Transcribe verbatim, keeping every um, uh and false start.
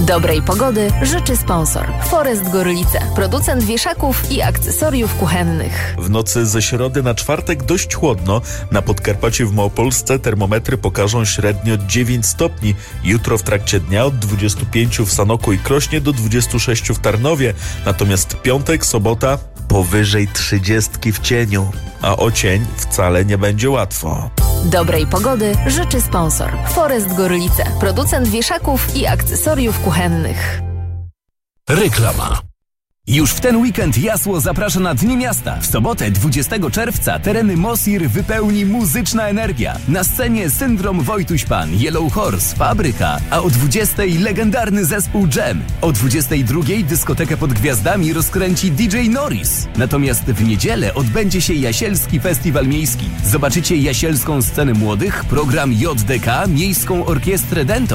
Dobrej pogody życzy sponsor Forest Gorlice, producent wieszaków i akcesoriów kuchennych. W nocy ze środy na czwartek dość chłodno. Na Podkarpaciu w Małopolsce termometry pokażą średnio dziewięć stopni. Jutro w trakcie dnia od dwudziestu pięciu w Sanoku i Krośnie do dwudziestu sześciu w Tarnowie. Natomiast piątek, sobota powyżej trzydziestki w cieniu. A o cień wcale nie będzie łatwo. Dobrej pogody życzy sponsor Forest Gorlice, producent wieszaków i akcesoriów kuchennych. Reklama. Już w ten weekend Jasło zaprasza na Dni Miasta. W sobotę dwudziestego czerwca tereny Mosir wypełni muzyczna energia. Na scenie Syndrom Wojtuś Pan, Yellow Horse, Fabryka, a o dwudziestej legendarny zespół Jam. O dwudziestej drugiej dyskotekę pod gwiazdami rozkręci D J Norris. Natomiast w niedzielę odbędzie się Jasielski Festiwal Miejski. Zobaczycie jasielską scenę młodych, program J D K, Miejską Orkiestrę Dento